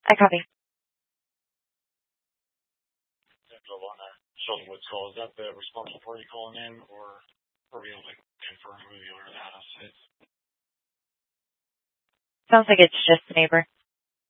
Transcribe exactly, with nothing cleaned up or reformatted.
I copy. Info on that Sheldon Woods call. Is that the responsible party calling in, or are we able to confirm who the owner of the house is? Sounds like it's just the neighbor.